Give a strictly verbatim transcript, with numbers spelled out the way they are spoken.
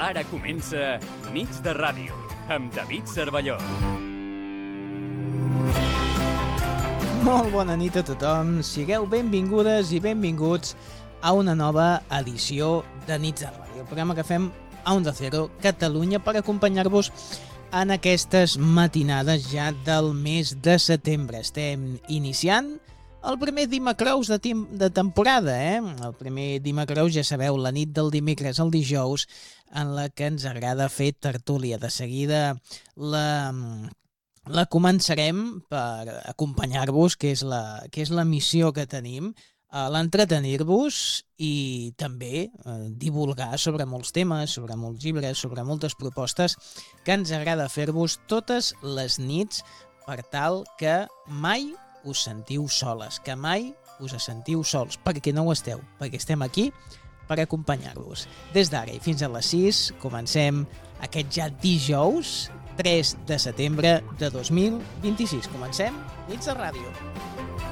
Ara comença Nits de Ràdio, amb David Cervelló. Molt bona nit a tothom, sigueu benvingudes i benvinguts a una nova edició de Nits de Ràdio, el programa que fem a Onda Cero Catalunya per acompanyar-vos en aquestes matinades ja del mes de setembre. Estem iniciant el primer dimecrous de, tim- de temporada, eh? El primer dimecrous, ja sabeu, la nit del dimecres al dijous, en la que ens agrada fer tertúlia. De seguida la, la començarem per acompanyar-vos, que és la, que és la missió que tenim, a l'entretenir-vos i també eh, divulgar sobre molts temes, sobre molts llibres, sobre moltes propostes que ens agrada fer-vos totes les nits per tal que mai us sentiu soles, que mai us sentiu sols, perquè no ho esteu, perquè estem aquí per acompanyar-vos. Des d'ara i fins a les sis comencem aquest ja dijous tres de setembre de dos mil vint-i-sis. Comencem Nits de Ràdio.